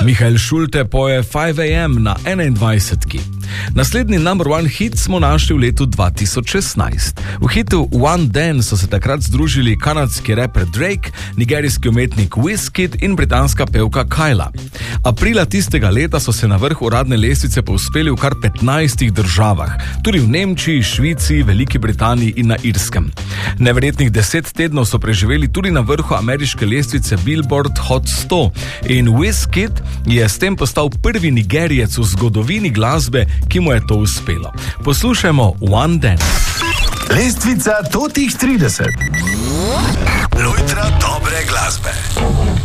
Mihael Schulte poje 5 AM na 21. Naslednji number one hit smo našli v letu 2016. V hitu One Dance so se takrat združili kanadski raper Drake, nigerijski umetnik Wizkid in britanska pevka Kyla. Aprila tistega leta so se na vrh uradne lestvice povzpeli v kar 15 državah, tudi v Nemčiji, Švici, Veliki Britaniji in na Irskem. Neverjetnih 10 tednov so preživeli tudi na vrhu ameriške lestvice Billboard Hot 100 in Wizkid je s tem postal prvi Nigerijec v zgodovini glasbe, ki mu je to uspelo. Poslušajmo One Dance. Lestvica totih 30. Lojtra dobre glasbe.